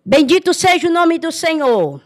Bendito seja o nome do Senhor.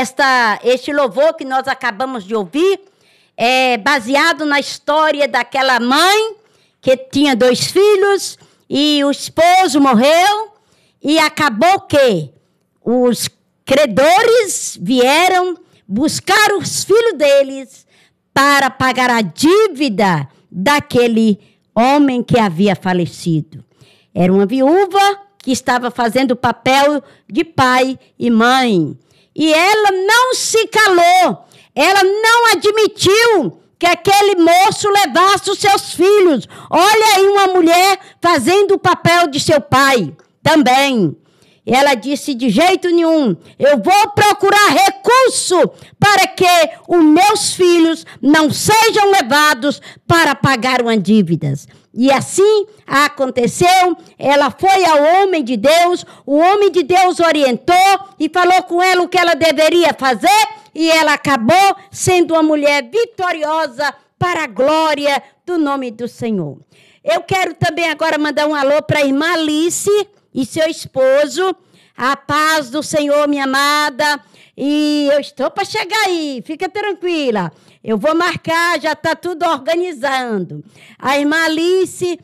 Este louvor que nós acabamos de ouvir é baseado na história daquela mãe que tinha 2 filhos e o esposo morreu e acabou que os credores vieram buscar os filhos deles para pagar a dívida daquele homem que havia falecido. Era uma viúva que estava fazendo o papel de pai e mãe. E ela não se calou, ela não admitiu que aquele moço levasse os seus filhos. Olha aí uma mulher fazendo o papel de seu pai também. Ela disse, de jeito nenhum, eu vou procurar recurso para que os meus filhos não sejam levados para pagar uma dívidas. E assim aconteceu, ela foi ao homem de Deus, o homem de Deus orientou e falou com ela o que ela deveria fazer, e ela acabou sendo uma mulher vitoriosa para a glória do nome do Senhor. Eu quero também agora mandar um alô para a irmã Alice e seu esposo. A paz do Senhor, minha amada. E eu estou para chegar aí, fica tranquila. Eu vou marcar, já está tudo organizando. A irmã Alice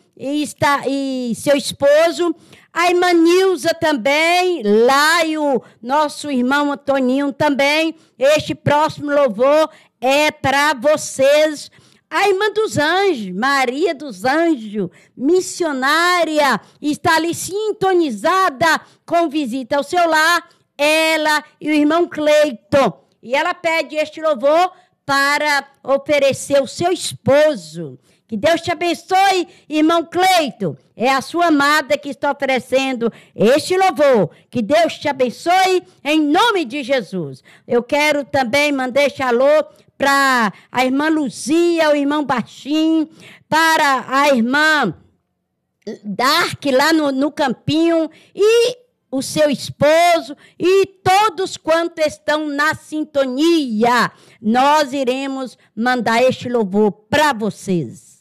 e seu esposo. A irmã Nilza também, lá, e o nosso irmão Antoninho também. Este próximo louvor é para vocês. A irmã dos anjos, Maria dos Anjos, missionária, está ali sintonizada com visita ao seu lar, ela e o irmão Cleiton. E ela pede este louvor para oferecer ao seu esposo. Que Deus te abençoe, irmão Cleiton. É a sua amada que está oferecendo este louvor. Que Deus te abençoe em nome de Jesus. Eu quero também mandar este alô para a irmã Luzia, o irmão Baixinho, para a irmã Dark lá no Campinho e o seu esposo e todos quantos estão na sintonia. Nós iremos mandar este louvor para vocês.